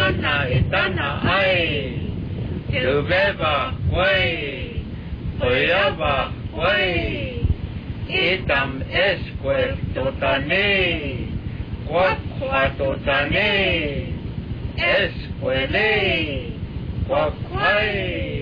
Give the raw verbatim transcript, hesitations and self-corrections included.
itana itana ai từ về và quay Oya va quay itam esquel totane qua qua totane esquele qua quay